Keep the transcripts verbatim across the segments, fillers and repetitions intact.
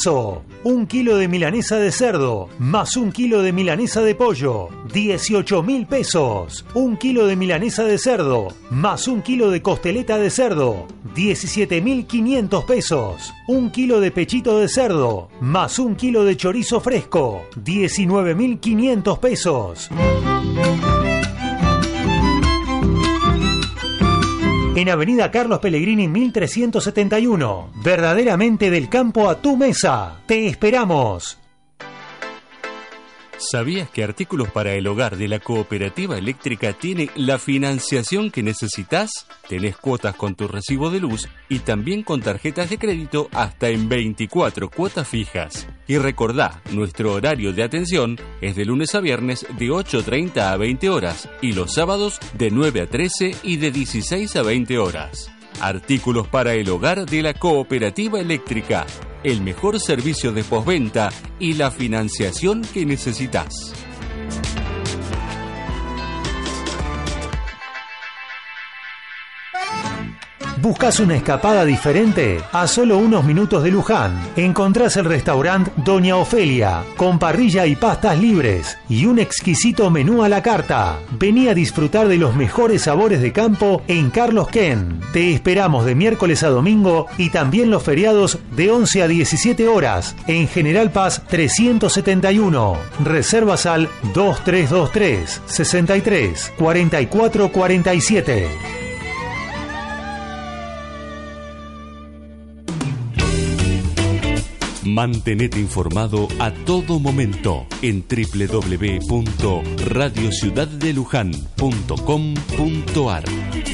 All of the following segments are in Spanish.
peso. Un kilo de milanesa de cerdo, más un kilo de milanesa de pollo, dieciocho mil pesos. Un kilo de milanesa de cerdo, más un kilo de costeleta de cerdo, diecisiete mil quinientos pesos. Un kilo de pechito de cerdo, más un kilo de chorizo fresco, diecinueve mil quinientos pesos. En Avenida Carlos Pellegrini mil trescientos setenta y uno. Verdaderamente del campo a tu mesa. ¡Te esperamos! ¿Sabías que Artículos para el Hogar de la Cooperativa Eléctrica tiene la financiación que necesitas? Tenés cuotas con tu recibo de luz y también con tarjetas de crédito hasta en veinticuatro cuotas fijas. Y recordá, nuestro horario de atención es de lunes a viernes de ocho treinta a veinte horas y los sábados de nueve a trece y de dieciséis a veinte horas. Artículos para el Hogar de la Cooperativa Eléctrica. El mejor servicio de postventa y la financiación que necesitas. ¿Buscas una escapada diferente? A solo unos minutos de Luján, encontrás el restaurante Doña Ofelia, con parrilla y pastas libres y un exquisito menú a la carta. Vení a disfrutar de los mejores sabores de campo en Carlos Ken. Te esperamos de miércoles a domingo y también los feriados de once a diecisiete horas en General Paz trescientos setenta y uno. Reservas al dos tres dos tres, sesenta y tres, cuarenta y cuatro cuarenta y siete. Mantenete informado a todo momento en doble u doble u doble u punto radio ciudad de luján punto com punto a r.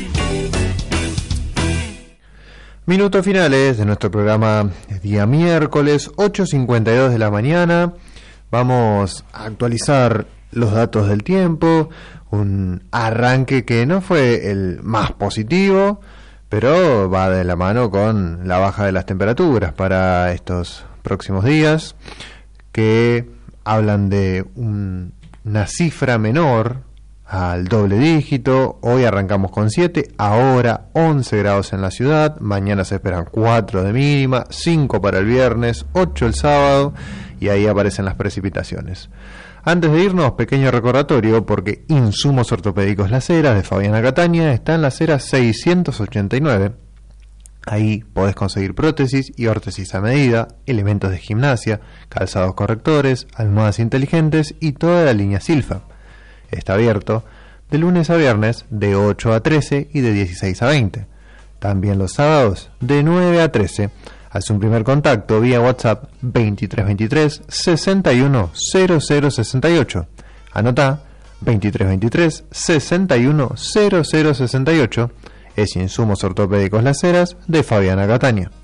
Minutos finales de nuestro programa día miércoles, ocho cincuenta y dos de la mañana. Vamos a actualizar los datos del tiempo. Un arranque que no fue el más positivo, pero va de la mano con la baja de las temperaturas para estos próximos días, que hablan de un, una cifra menor al doble dígito. Hoy arrancamos con siete, ahora once grados en la ciudad, mañana se esperan cuatro de mínima, cinco para el viernes, ocho el sábado, y ahí aparecen las precipitaciones. Antes de irnos, pequeño recordatorio, porque Insumos Ortopédicos Las Heras de Fabiana Catania está en Las Heras seiscientos ochenta y nueve. Ahí podés conseguir prótesis y órtesis a medida, elementos de gimnasia, calzados correctores, almohadas inteligentes y toda la línea Silfa. Está abierto de lunes a viernes de ocho a trece y de dieciséis a veinte. También los sábados de nueve a trece. Haz un primer contacto vía WhatsApp veintitrés veintitrés sesenta y uno cero cero sesenta y ocho. Anotá veintitrés veintitrés sesenta y uno cero cero sesenta y ocho. Es Insumos Ortopédicos Las Heras de Fabiana Catania.